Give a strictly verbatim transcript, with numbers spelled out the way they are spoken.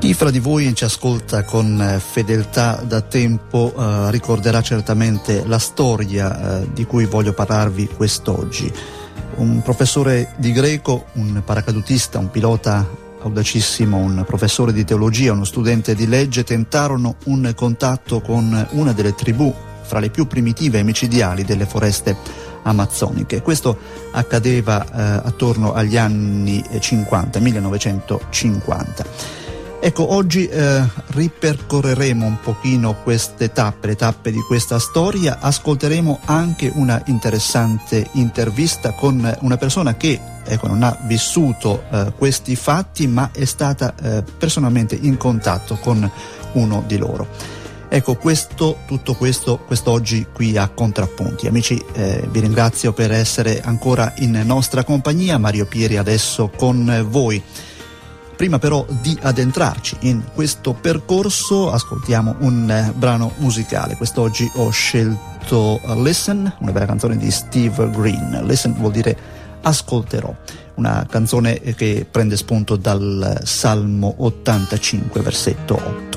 Chi fra di voi ci ascolta con fedeltà da tempo eh, ricorderà certamente la storia eh, di cui voglio parlarvi quest'oggi. Un professore di greco, un paracadutista, un pilota audacissimo, un professore di teologia, uno studente di legge tentarono un contatto con una delle tribù fra le più primitive e micidiali delle foreste amazzoniche. Questo accadeva eh, attorno agli anni cinquanta, millenovecentocinquanta. Ecco, oggi eh, ripercorreremo un pochino queste tappe, le tappe di questa storia. Ascolteremo anche una interessante intervista con una persona che ecco, non ha vissuto eh, questi fatti, ma è stata eh, personalmente in contatto con uno di loro. Ecco, questo, tutto questo quest'oggi qui a Contrappunti. Amici, eh, vi ringrazio per essere ancora in nostra compagnia. Mario Pieri adesso con voi. Prima però di addentrarci in questo percorso, ascoltiamo un eh, brano musicale. Quest'oggi ho scelto uh, Listen, una bella canzone di Steve Green. Listen vuol dire ascolterò, una canzone che prende spunto dal Salmo ottantacinque, versetto otto.